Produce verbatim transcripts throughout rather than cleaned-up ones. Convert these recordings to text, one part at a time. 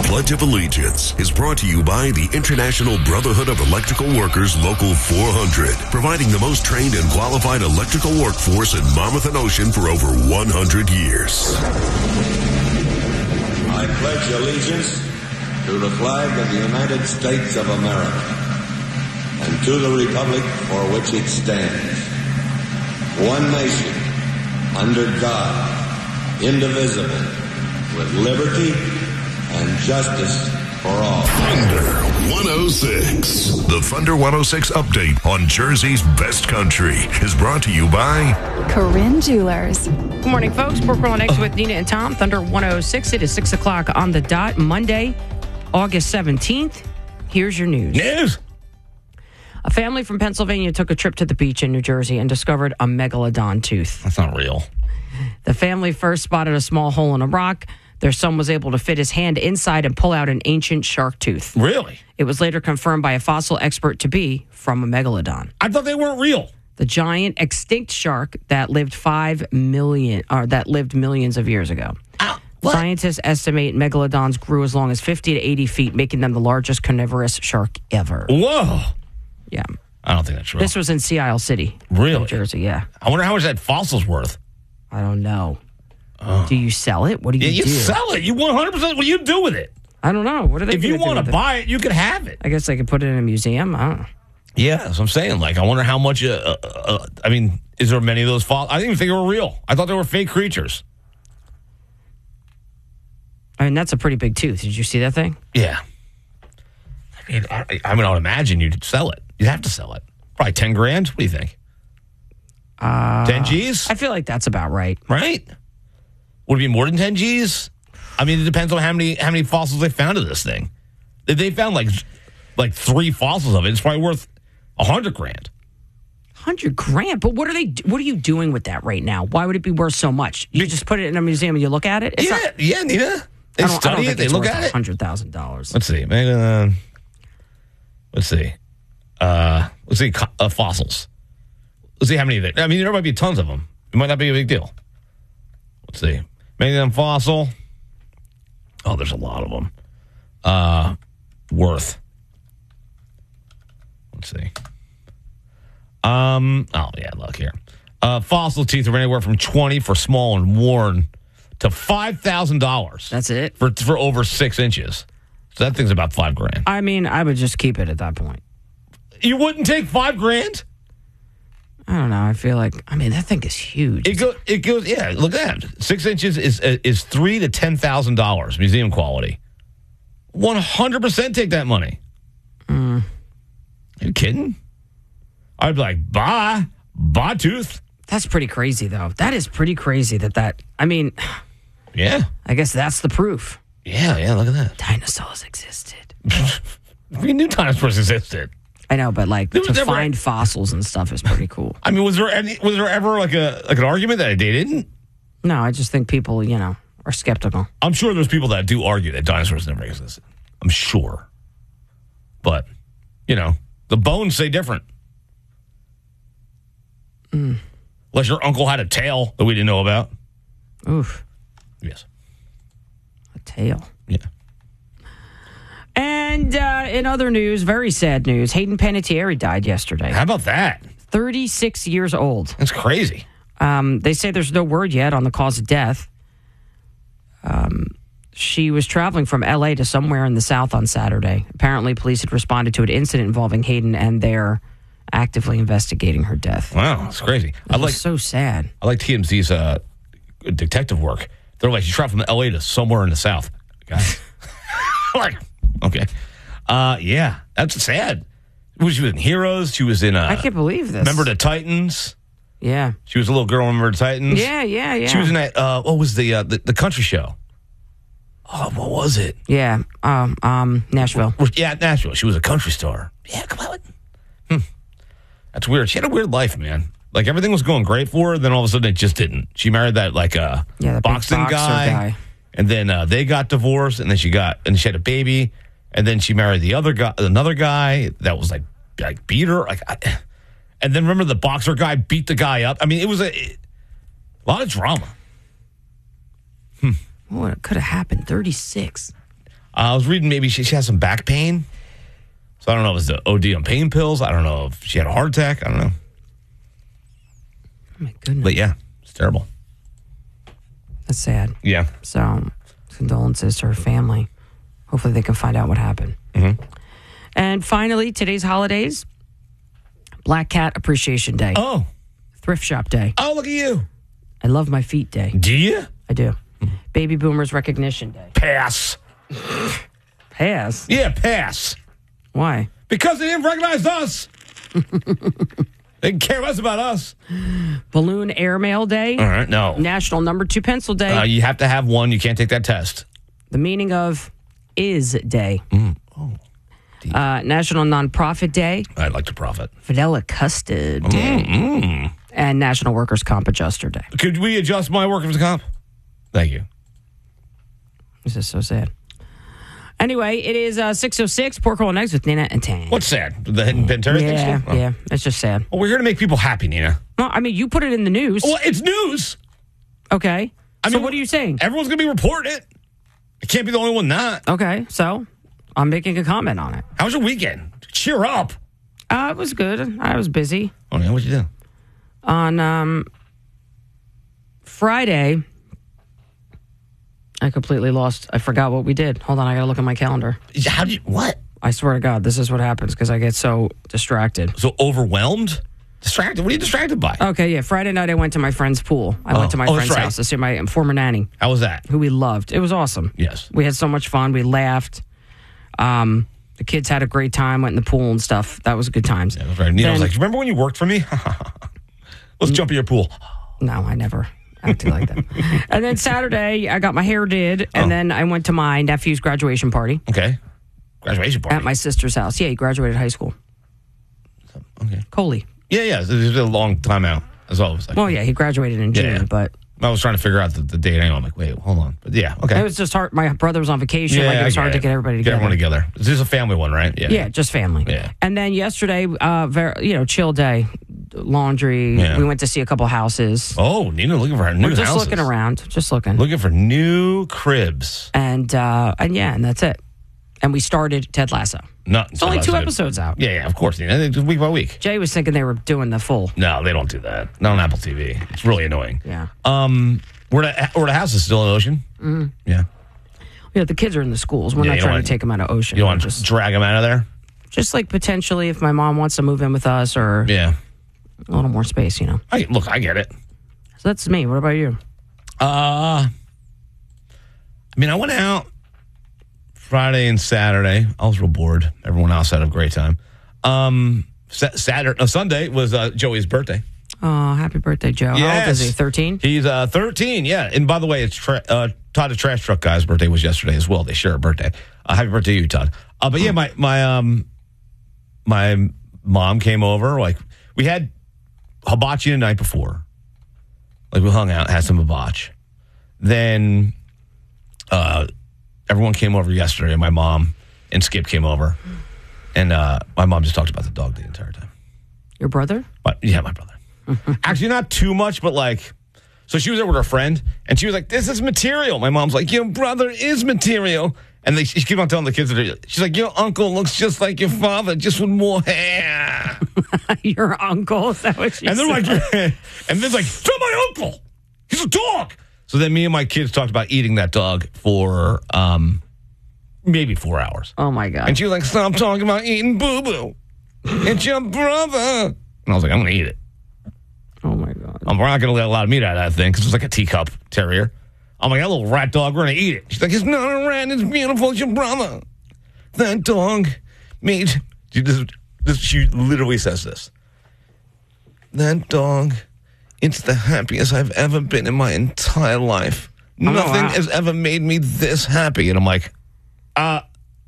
Pledge of Allegiance is brought to you by the International Brotherhood of Electrical Workers Local four hundred, providing the most trained and qualified electrical workforce in Monmouth and Ocean for over one hundred years. I pledge allegiance to the flag of the United States of America and to the republic for which it stands, one nation, under God, indivisible, with liberty and justice for all. Thunder one oh six. The Thunder one oh six update on Jersey's best country is brought to you by Corinne Jewelers. Good morning, folks. Brooke Roll next with Nina and Tom. Thunder one oh six. It is six o'clock on the dot. Monday, August seventeenth. Here's your news. News. A family from Pennsylvania took a trip to the beach in New Jersey and discovered a megalodon tooth. That's not real. The family first spotted a small hole in a rock. Their son was able to fit his hand inside and pull out an ancient shark tooth. Really? It was later confirmed by a fossil expert to be from a megalodon. I thought they weren't real. The giant extinct shark that lived five million, or that lived millions of years ago. Ow, what? Scientists estimate megalodons grew as long as fifty to eighty feet, making them the largest carnivorous shark ever. Whoa. Yeah. I don't think that's real. This was in Sea Isle City, Really? New Jersey. Yeah. I wonder how much that fossil's worth. I don't know. Do you sell it? What do you Yeah, you do? sell it. You one hundred percent. What do you do with it? I don't know. What are they? If you gonna do want with to it? buy it, you can have it. I guess they could put it in a museum. I don't know. Yeah, that's what I'm saying. Like, I wonder how much. Uh, uh, uh, I mean, is there many of those fossils? I didn't even think they were real. I thought they were fake creatures. I mean, that's a pretty big tooth. Did you see that thing? Yeah. I mean, I, I mean, I would imagine you'd sell it. You'd have to sell it. Probably ten grand. What do you think? Uh, ten G's? I feel like that's about right. Right? Would it be more than ten G's? I mean, it depends on how many how many fossils they found of this thing. If they found like like three fossils of it, it's probably worth a hundred grand. Hundred grand. But what are they? What are you doing with that right now? Why would it be worth so much? You just put it in a museum and you look at it. It's yeah, not, yeah, Nina. They I don't, I don't study think it. They it's look worth at it. Hundred thousand dollars. Let's see. Maybe, uh, let's see. Uh, let's see. Uh, fossils. Let's see how many of it. I mean, there might be tons of them. It might not be a big deal. Let's see. Magnum fossil. Oh, there's a lot of them. Uh, worth. Let's see. Um. Oh yeah, look here. Uh, fossil teeth are anywhere from twenty for small and worn to five thousand dollars. That's it for for over six inches. So that thing's about five grand. I mean, I would just keep it at that point. You wouldn't take five grand? I don't know. I feel like, I mean, that thing is huge. It goes. It goes. Yeah. Look at that. Six inches is is three to ten thousand dollars museum quality. One hundred percent take that money. Mm. Are you kidding? I'd be like, bye, bye, tooth. That's pretty crazy, though. That is pretty crazy. That that. I mean, yeah. I guess that's the proof. Yeah. Yeah. Look at that. Dinosaurs existed. We knew dinosaurs existed. I know, but like There to was never- find fossils and stuff is pretty cool. I mean, was there any? Was there ever like a like an argument that they didn't? No, I just think people, you know, are skeptical. I'm sure there's people that do argue that dinosaurs never existed. I'm sure. But, you know, the bones say different. Mm. Unless your uncle had a tail that we didn't know about. Oof. Yes. A tail. Yeah. And uh, in other news, very sad news, Hayden Panettiere died yesterday. How about that? thirty-six years old. That's crazy. Um, they say there's no word yet on the cause of death. Um, she was traveling from L A to somewhere in the South on Saturday. Apparently, police had responded to an incident involving Hayden, and they're actively investigating her death. Wow, that's crazy. It I was like so sad. I like T M Z's uh, detective work. They're like, she traveled from L A to somewhere in the South. Guys. Like, okay. Uh, yeah, that's sad. She was in Heroes. She was in. Uh, I can't believe this. Remember the Titans? Yeah. She was a little girl. Remember the Titans? Yeah, yeah, yeah. She was in that. Uh, what was the, uh, the the country show? Oh, what was it? Yeah, um, um, Nashville. Yeah, Nashville. She was a country star. Yeah, come on. Hmm. That's weird. She had a weird life, man. Like everything was going great for her, then all of a sudden it just didn't. She married that like uh, yeah, that boxing big boxer guy, guy, and then uh, they got divorced, and then she got and she had a baby, and then she married the other guy, another guy that was like like beat her, like, I, and then remember the boxer guy beat the guy up. I mean, it was a, a lot of drama. What could have happened? thirty-six. I was reading maybe she, she has some back pain. So I don't know if it's the O D on pain pills. I don't know if she had a heart attack. I don't know. Oh, my goodness. But yeah, it's terrible. That's sad. Yeah. So, condolences to her family. Hopefully they can find out what happened. Mm-hmm. And finally, today's holidays, Black Cat Appreciation Day. Oh. Thrift Shop Day. Oh, look at you. I love my feet day. Do you? I do. Baby Boomers Recognition Day. Pass. Pass? Yeah, pass. Why? Because they didn't recognize us. They didn't care less about us. Balloon Airmail Day. All right, no. National Number Two Pencil Day. Uh, you have to have one. You can't take that test. The meaning of is day. Mm. Oh. Uh, National Nonprofit Day. I'd like to profit. Fidel Custard Day. Mm-hmm. And National Workers' Comp Adjuster Day. Could we adjust my workers' comp? Thank you. This is so sad. Anyway, it is uh, six oh six, Pork Roll and Eggs with Nina and Tang. What's sad? The Hidden Pin Terrorist Yeah, thing? Oh. yeah. It's just sad. Well, we're here to make people happy, Nina. Well, I mean, you put it in the news. Well, it's news. Okay. I so mean, what are you saying? Everyone's going to be reporting it. I can't be the only one not. Okay, so I'm making a comment on it. How was your weekend? Cheer up. Uh, it was good. I was busy. Oh, yeah, what'd you do? On um, Friday, I completely lost. I forgot what we did. Hold on, I got to look at my calendar. How did you, what? I swear to God, this is what happens because I get so distracted. So overwhelmed? Distracted? What are you distracted by? Okay, yeah. Friday night, I went to my friend's pool. I Oh. went to my Oh, that's friend's right. house to see my former nanny, How was that? who we loved. It was awesome. Yes. We had so much fun. We laughed. Um, the kids had a great time, went in the pool and stuff. That was good times. Yeah, that was right. Nina was Then- like, remember when you worked for me? Let's jump in your pool. No, I never acted like that. And then Saturday, I got my hair did, and Oh. then I went to my nephew's graduation party Okay. Graduation party. at my sister's house. Yeah, he graduated high school. Okay. Coley. Yeah, yeah. It was a long time out. That's all it was like. Well, yeah, he graduated in June, Yeah. but I was trying to figure out the, the date. I'm like, wait, hold on. But yeah, okay. it was just hard. My brother was on vacation. yeah, like it was I hard get to get everybody Get together. everyone together. This is a family one, right? Yeah. Yeah, just family. Yeah. And then yesterday, uh, very, you know, chill day, laundry. Yeah. We went to see a couple houses. Oh, Nina looking for her new We're just houses. looking around, just looking. Looking for new cribs. And uh, and yeah, and that's it. And we started Ted Lasso. Not It's only two episodes out. Yeah, yeah, of course. Nina. It's week by week. Jay was thinking they were doing the full. No, they don't do that. Not on Apple T V. It's really annoying. Yeah. Um, where the where the house is still in Ocean. Mm-hmm. Yeah. Yeah, the kids are in the schools. We're Yeah, not you trying don't to take them out of Ocean. You don't We're want to just, drag them out of there. just like potentially if my mom wants to move in with us or Yeah. a little more space, you know. I, look, I get it. So that's me. What about you? Uh, I mean, I went out Friday and Saturday. I was real bored. Everyone else had a great time. Um, sa- Saturday, no, Sunday was uh, Joey's birthday. Oh, happy birthday, Joe. How old Yes. is he? thirteen? He's uh, thirteen, yeah. And by the way, it's tra- uh, Todd the Trash Truck Guy's birthday was yesterday as well. They share a birthday. Uh, happy birthday to you, Todd. Uh, but yeah, my my um my mom came over. Like we had hibachi the night before. Like we hung out, had some hibachi. Then uh, everyone came over yesterday. My mom and Skip came over, and uh, my mom just talked about the dog the entire time. Your brother? But yeah, my brother. Actually, not too much, but like, so she was there with her friend, and she was like, "This is material." My mom's like, "Your brother is material," and they, she kept on telling the kids that are, she's like, "Your uncle looks just like your father, just with more hair." Your uncle? Is that what she And they're said? like, and then like, "Tell my uncle, he's a dog." So then me and my kids talked about eating that dog for um maybe four hours. Oh, my God. And she was like, "Stop talking about eating boo boo. It's your brother." And I was like, "I'm gonna eat it. Oh, my God. I'm not going to let a lot of meat out of that thing because it's like a teacup terrier." I'm like, "That little rat dog, we're going to eat it." She's like, "It's not a rat. It's beautiful. It's your brother. That dog made..." She, this, this, she literally says this. "That dog, it's the happiest I've ever been in my entire life. Nothing wow. has ever made me this happy." And I'm like, uh,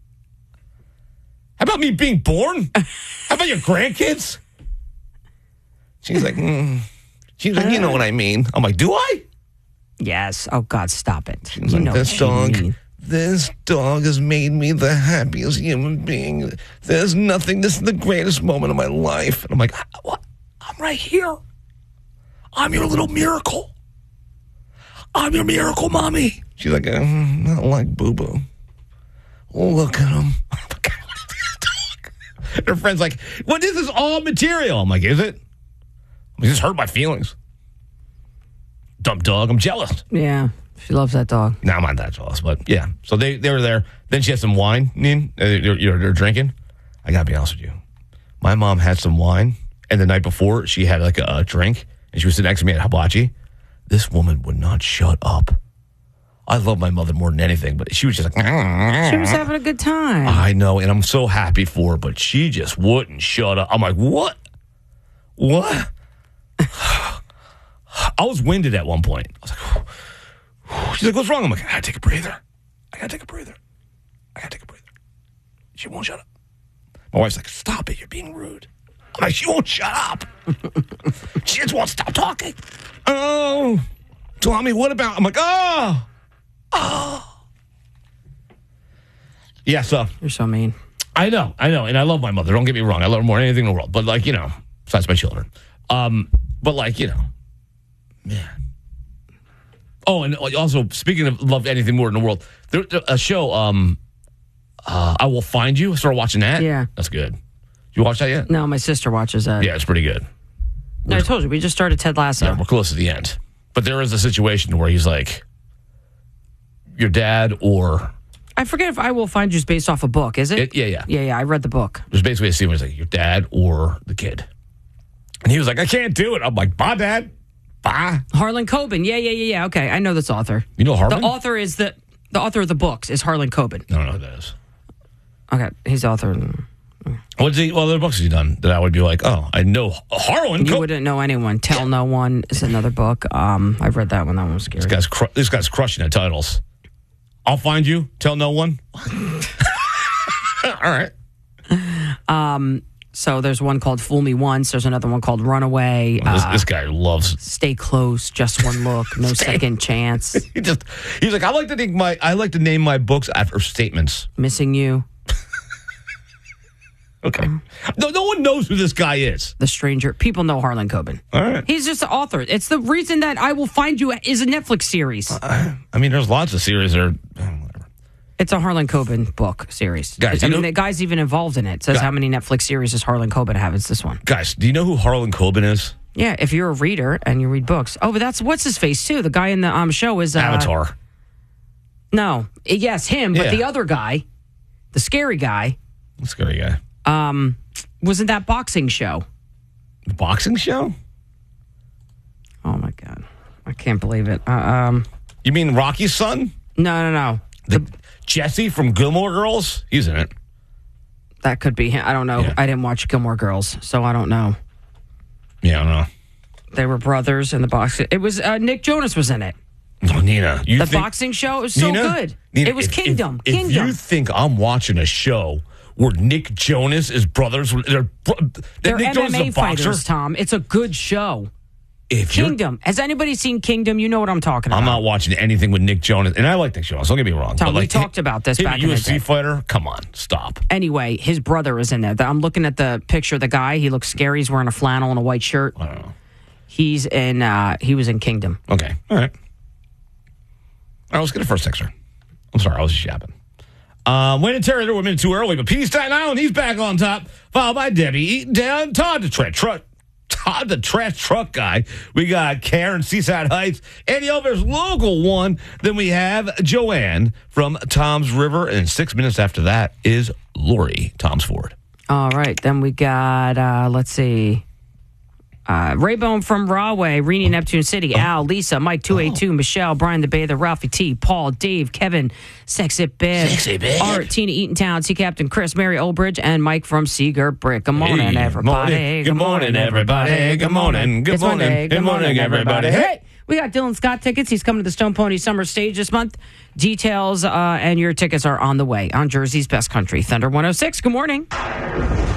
how about me being born? How about your grandkids? She's like, mm. She's like, "You know what I mean." I'm like, "Do I?" Yes. Oh, God, stop it. She's You like, know "This what you dog, mean. this dog has made me the happiest human being. There's nothing. This is the greatest moment of my life." And I'm like, "What? I'm right here. I'm your little miracle. I'm your miracle mommy." She's like, uh, "Not like Boo Boo. Oh, look at him. Her friend's like, well, this is all material. I'm like, is it? This just hurt my feelings. Dumb dog. I'm jealous. Yeah, she loves that dog. No, I'm not that jealous, but yeah. So they, they were there. Then she had some wine. Neen. They're, you're, they're drinking. I got to be honest with you. My mom had some wine, and the night before, she had like a, a drink, and she was sitting next to me at hibachi. This woman would not shut up. I love my mother more than anything, but she was just like... She was having a good time. I know, and I'm so happy for her, but she just wouldn't shut up. I'm like, what? What? I was winded at one point. I was like, she's like, what's wrong? I'm like, I gotta take a breather. I gotta take a breather. I gotta take a breather. She won't shut up. My wife's like, stop it. You're being rude. I'm like, she won't shut up. She just won't stop talking. Oh, Tommy, what about? I'm like, oh, oh. Yeah, so. You're so mean. I know, I know. And I love my mother. Don't get me wrong. I love her more than anything in the world. But, like, you know, besides my children. Um, but, like, you know, man. Oh, and also, speaking of love anything more in the world, there, a show, um, uh, I Will Find You. I started watching that. Yeah. That's good. You watch that yet? No, my sister watches that. Yeah, it's pretty good. No, I told you, we just started Ted Lasso. Yeah, we're close to the end. But there is a situation where he's like, your dad or... I forget if I Will Find You is based off a book, is it? it yeah, yeah. Yeah, yeah, I read the book. There's basically a scene where he's like, your dad or the kid. And he was like, I can't do it. I'm like, bye, Dad. Bye. Harlan Coben. Yeah, yeah, yeah, yeah. Okay, I know this author. You know Harlan? The author is the the author of the books is Harlan Coben. I don't know who that is. Okay, he's the author. What's he, what other books has he done that I would be like, oh, I know Harlan You Coben? wouldn't know anyone. Tell No One is another book. Um, I've read that one. That one was scary. This guy's, cru- this guy's crushing at titles. I'll Find You. Tell No One. All right. Um, so there's one called Fool Me Once. There's another one called Runaway. Well, this, uh, this guy loves. Stay Close. Just One Look. No Second Chance. He just. He's like, I like to think my. I like to name my books after statements. Missing You. Okay. No, no one knows who this guy is. The Stranger. People know Harlan Coben. All right. He's just the author. It's the reason that I Will Find You is a Netflix series. Uh, I mean, there's lots of series that are. Whatever. It's a Harlan Coben book series. Guys, I you mean, know- the guy's even involved in it. It says Guy- how many Netflix series does Harlan Coben have? It's this one. Guys, do you know who Harlan Coben is? Yeah, if you're a reader and you read books. Oh, but that's what's his face too. The guy in the um show is uh, Avatar. No, yes, him. But Yeah. the other guy, the scary guy, Scary guy. um, was in that boxing show. The boxing show? Oh my god, I can't believe it. Uh, um, You mean Rocky's son? no, no, no. The, Jesse from Gilmore Girls? He's in it. That could be him. I don't know. Yeah. I didn't watch Gilmore Girls, so I don't know. Yeah, I don't know. They were brothers in the boxing. It was uh, Nick Jonas was in it. Oh, Nina, you The think, boxing show was so Nina, good. Nina, it was if- Kingdom. If, Kingdom. If you think I'm watching a show where Nick Jonas is brothers, they're, bro- They're Nick Jonas M M A is a boxer. fighters, Tom. It's a good show. If you're- Kingdom. Has anybody seen Kingdom? You know what I'm talking about. I'm not watching anything with Nick Jonas, and I like Nick Jonas. Don't get me wrong. Tom, but we like, talked about this him, back a in the U F C day. fighter. Come on, stop. Anyway, his brother is in there. I'm looking at the picture of the guy. He looks scary. He's wearing a flannel and a white shirt. I don't know. He's in. Uh, he was in Kingdom. Okay, all right. All right, let's get a first texter. I'm sorry, I was just yapping. Um, Wayne and Terry, they're a minute too early, but P D Staten Island, he's back on top, followed by Debbie Eaton down, Todd the trash truck, Todd the trash truck guy. We got Karen, Seaside Heights, Eddie Elvis, local one. Then we have Joanne from Tom's River, and six minutes after that is Lori, Tom's Ford. All right. Then we got. Uh, let's see. Uh, Raybone from Rahway, Rini, Neptune City, Al, Lisa, Mike two eighty-two, Michelle, Brian the Bather, Ralphie T, Paul, Dave, Kevin, Sexy Bib, Sexy Bib. Art, Tina Eatontown, Sea Captain Chris, Mary Oldbridge, and Mike from Seagirt Brick. Good morning, Hey, everybody. morning. Good morning, everybody. Good morning. Good It's morning. Monday. Good morning, everybody. Hey! We got Dylan Scott tickets. He's coming to the Stone Pony Summer Stage this month. Details uh, and your tickets are on the way on Jersey's Best Country. Thunder one oh six. Good morning.